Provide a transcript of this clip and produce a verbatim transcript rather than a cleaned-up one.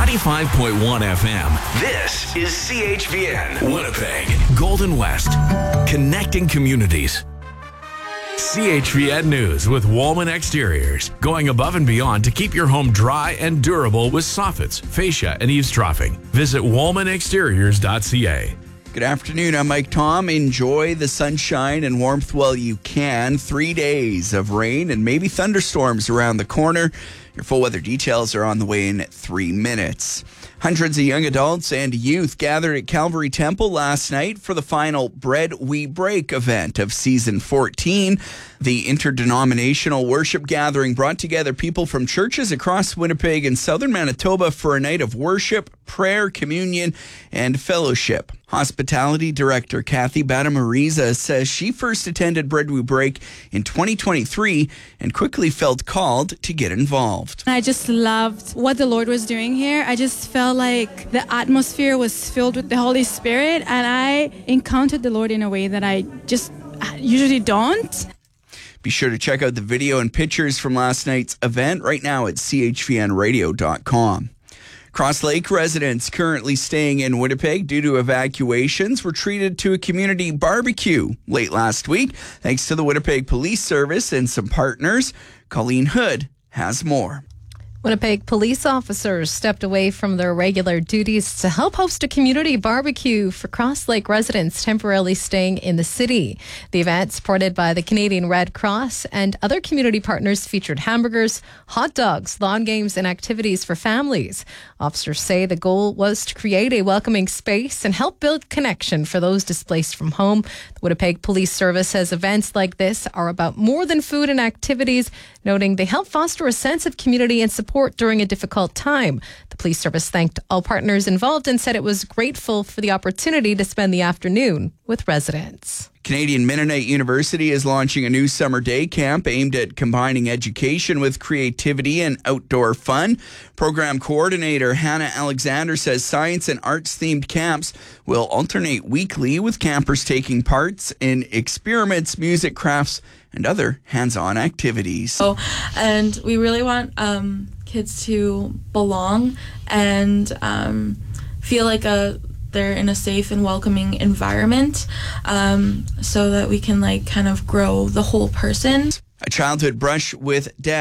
ninety-five point one F M. This is C H V N. Winnipeg. Golden West. Connecting communities. C H V N News with Woolman Exteriors. Going above and beyond to keep your home dry and durable with soffits, fascia, and eavesdropping. Visit woolman exteriors dot c a. Good afternoon. I'm Mike Tom. Enjoy the sunshine and warmth while you can. Three days of rain and maybe thunderstorms around the corner. Your full weather details are on the way in three minutes. Hundreds of young adults and youth gathered at Calvary Temple last night for the final Bread We Break event of season fourteen. The interdenominational worship gathering brought together people from churches across Winnipeg and southern Manitoba for a night of worship, prayer, communion, and fellowship. Hospitality Director Kathy Batamariza says she first attended Bread We Break in twenty twenty-three and quickly felt called to get involved. I just loved what the Lord was doing here. I just felt like the atmosphere was filled with the Holy Spirit, and I encountered the Lord in a way that I just usually don't. Be sure to check out the video and pictures from last night's event right now at c h v n radio dot com. Cross Lake residents currently staying in Winnipeg due to evacuations were treated to a community barbecue late last week, thanks to the Winnipeg Police Service and some partners. Colleen Hood has more. Winnipeg police officers stepped away from their regular duties to help host a community barbecue for Cross Lake residents temporarily staying in the city. The event, supported by the Canadian Red Cross and other community partners, featured hamburgers, hot dogs, lawn games, and activities for families. Officers say the goal was to create a welcoming space and help build connection for those displaced from home. The Winnipeg Police Service says events like this are about more than food and activities, noting they help foster a sense of community and support during a difficult time. The police service thanked all partners involved and said it was grateful for the opportunity to spend the afternoon with residents. Canadian Mennonite University is launching a new summer day camp aimed at combining education with creativity and outdoor fun. Program coordinator Hannah Alexander says science and arts-themed camps will alternate weekly, with campers taking parts in experiments, music, crafts, and other hands-on activities. Oh, and we really want um, kids to belong and um, feel like a they're in a safe and welcoming environment, um, so that we can like kind of grow the whole person. A childhood brush with death.